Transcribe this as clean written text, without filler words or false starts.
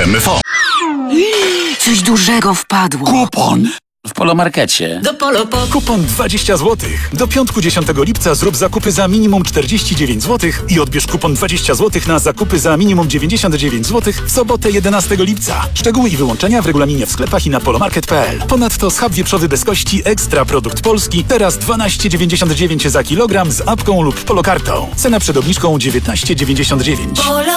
RMF. Coś dużego wpadło. Kupon w Polomarkecie. Do Polo. Kupon 20 zł. Do piątku 10 lipca zrób zakupy za minimum 49 zł i odbierz kupon 20 zł na zakupy za minimum 99 zł w sobotę 11 lipca. Szczegóły i wyłączenia w regulaminie w sklepach i na polomarket.pl. Ponadto schab wieprzowy bez kości ekstra produkt polski teraz 12,99 za kilogram z apką lub polokartą. Cena przed obniżką 19,99.